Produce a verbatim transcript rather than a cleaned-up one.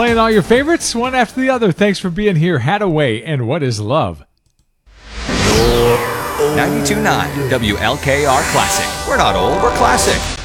Playing all your favorites, one after the other. Thanks for being here. Hadaway and What is Love? ninety-two point nine W L K R Classic. We're not old, we're classic.